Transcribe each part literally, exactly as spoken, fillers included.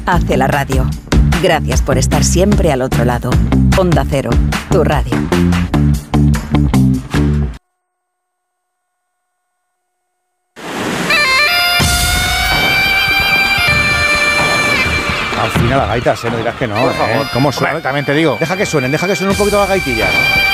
hace la radio. Gracias por estar siempre al otro lado. Onda Cero, tu radio. Al final las gaitas, ¿eh? No dirás que no. Por favor. ¿Eh? ¿Cómo suena? Hombre, también te digo. Deja que suenen, deja que suenen un poquito las gaitillas.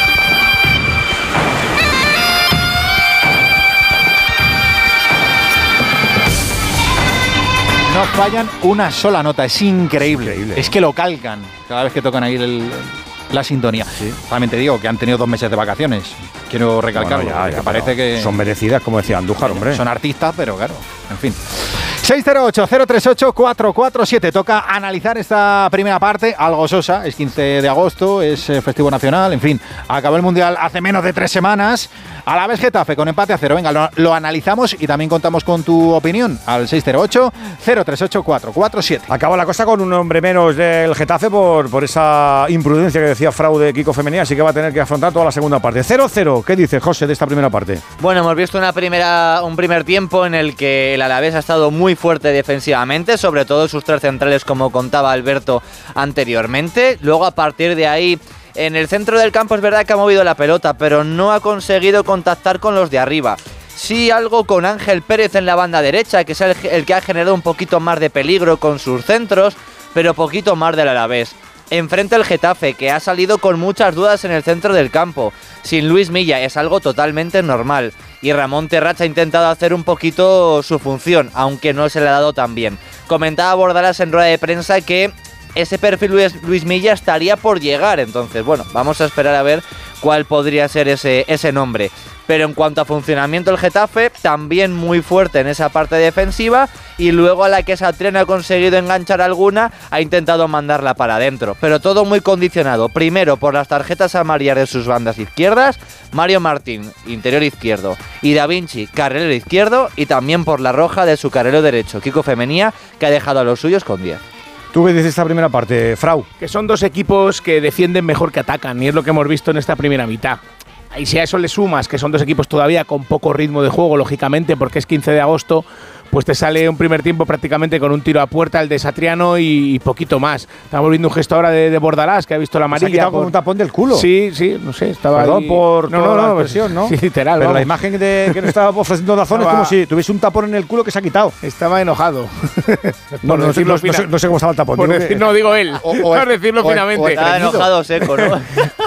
No fallan una sola nota, es increíble. Increíble. Es que lo calcan cada vez que tocan ahí el, la sintonía. Sí. También te digo que han tenido dos meses de vacaciones. Quiero recalcarlo. Bueno, ya, ya, parece que son merecidas, como decía Andújar, hombre. Son artistas, pero claro, en fin. seis cero ocho, cero tres ocho, cuatro cuatro siete. Toca analizar esta primera parte, algo sosa. Es quince de agosto, es eh, festivo nacional. En fin, acabó el Mundial hace menos de tres semanas. A la vez Getafe con empate a cero. Venga, lo, lo analizamos y también contamos con tu opinión al seis cero ocho, cero tres ocho, cuatro cuatro siete. Acaba la cosa con un hombre menos del Getafe por, por esa imprudencia que decía fraude Kiko Femenía, así que va a tener que afrontar toda la segunda parte. cero cero. ¿Qué dice José de esta primera parte? Bueno, hemos visto una primera, un primer tiempo en el que el Alavés ha estado muy fuerte defensivamente, sobre todo sus tres centrales, como contaba Alberto anteriormente. Luego, a partir de ahí, en el centro del campo es verdad que ha movido la pelota, pero no ha conseguido contactar con los de arriba. Sí, algo con Ángel Pérez en la banda derecha, que es el, el que ha generado un poquito más de peligro con sus centros, pero poquito más del Alavés. Enfrente el Getafe, que ha salido con muchas dudas en el centro del campo. Sin Luis Milla es algo totalmente normal. Y Ramón Terrats ha intentado hacer un poquito su función, aunque no se le ha dado tan bien. Comentaba Bordalás en rueda de prensa que ese perfil Luis, Luis Milla estaría por llegar. Entonces, bueno, vamos a esperar a ver cuál podría ser ese, ese nombre. Pero en cuanto a funcionamiento el Getafe, también muy fuerte en esa parte defensiva, y luego a la que Satriano ha conseguido enganchar alguna, ha intentado mandarla para adentro. Pero todo muy condicionado, primero por las tarjetas amarillas de sus bandas izquierdas, Mario Martín, interior izquierdo, y Da Vinci, carrilero izquierdo, y también por la roja de su carrilero derecho, Kiko Femenía, que ha dejado a los suyos con diez. ¿Tú qué dices esta primera parte, Frau? Que son dos equipos que defienden mejor que atacan, y es lo que hemos visto en esta primera mitad. Y si a eso le sumas que son dos equipos todavía con poco ritmo de juego, lógicamente, porque es quince de agosto, pues te sale un primer tiempo prácticamente con un tiro a puerta, el de Satriano, y, y poquito más. Estamos viendo un gesto ahora de, de Bordalás, que ha visto la amarilla. Se ha quitado por... con un tapón del culo. Sí, sí, no sé, estaba Perdón ahí... por no, toda no, la no, expresión, ¿no? Sí, literal, Pero vamos. la imagen de que nos estaba ofreciendo Dazón estaba... es como si tuviese un tapón en el culo que se ha quitado. Estaba enojado. No, no, no, sé, no, no, sé, no sé cómo estaba el tapón. Por decir, que... No, digo él. O, o por decirlo o finamente. O estaba enojado seco, ¿no?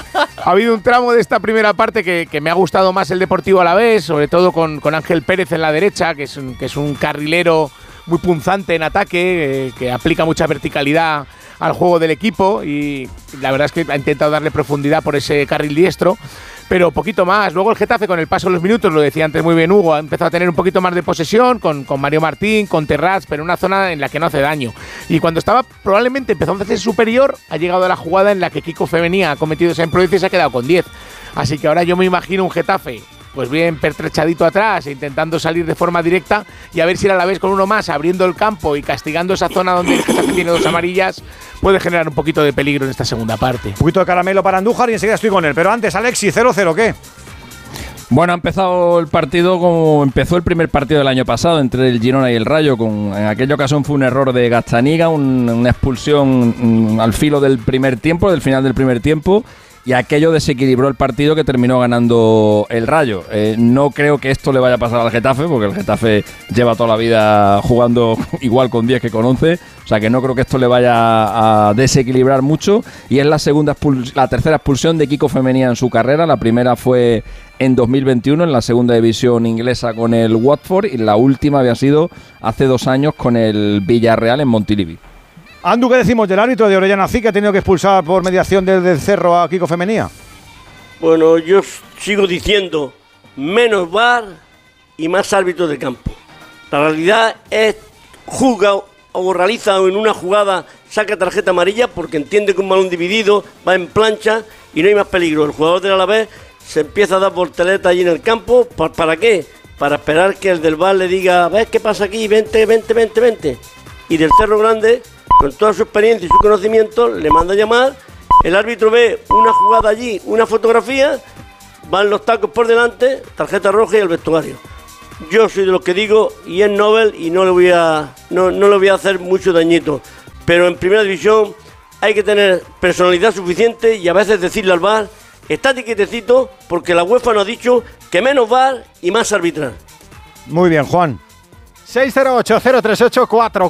Ha habido un tramo de esta primera parte que, que me ha gustado más el Deportivo Alavés, sobre todo con, con Ángel Pérez en la derecha, que es un, que es un carrilero muy punzante en ataque, eh, que aplica mucha verticalidad al juego del equipo, y la verdad es que ha intentado darle profundidad por ese carril diestro, pero poquito más. Luego el Getafe, con el paso de los minutos, lo decía antes muy bien Hugo, ha empezado a tener un poquito más de posesión con, con Mario Martín, con Terrats, pero en una zona en la que no hace daño. Y cuando estaba probablemente empezando a hacer superior, ha llegado a la jugada en la que Kiko Femenía ha cometido esa imprudencia y se ha quedado con diez. Así que ahora yo me imagino un Getafe pues bien pertrechadito atrás, intentando salir de forma directa, y a ver si a la vez con uno más abriendo el campo y castigando esa zona donde el Getafe tiene dos amarillas, puede generar un poquito de peligro en esta segunda parte. Un poquito de caramelo para Andújar y enseguida estoy con él. Pero antes, Alexis, cero cero, ¿qué? Bueno, ha empezado el partido como empezó el primer partido del año pasado entre el Girona y el Rayo. Con, en aquella ocasión fue un error de Gastaniga, un, una expulsión um, al filo del primer tiempo, del final del primer tiempo. Y aquello desequilibró el partido que terminó ganando el Rayo. Eh, no creo que esto le vaya a pasar al Getafe, porque el Getafe lleva toda la vida jugando igual con diez que con once. O sea que no creo que esto le vaya a desequilibrar mucho. Y es la segunda expuls- la tercera expulsión de Kiko Femenía en su carrera. La primera fue en dos mil veintiuno en la segunda división inglesa con el Watford, y la última había sido hace dos años con el Villarreal en Montilivi. Andu, ¿qué decimos del árbitro de Orellana C I, que ha tenido que expulsar por mediación del, del Cerro a Kiko Femenía? Bueno, yo sigo diciendo menos V A R y más árbitros de campo. La realidad es juzga o realiza en una jugada, saca tarjeta amarilla porque entiende que un balón dividido va en plancha y no hay más peligro. El jugador del Alavés se empieza a dar volteretas allí en el campo. ¿Para qué? Para esperar que el del V A R le diga, ¿ves qué pasa aquí? Vente, vente, vente, vente. Y del Cerro Grande, con toda su experiencia y su conocimiento, le manda a llamar. El árbitro ve una jugada allí, una fotografía, van los tacos por delante, tarjeta roja y el vestuario. Yo soy de los que digo, y es Nobel, y no le voy a no, no le voy a hacer mucho dañito. pero en primera división hay que tener personalidad suficiente y a veces decirle al V A R, estate quietecito, porque la UEFA nos ha dicho que menos V A R y más arbitrar. Muy bien, Juan. seis cero ocho, cero tres ocho, cuatro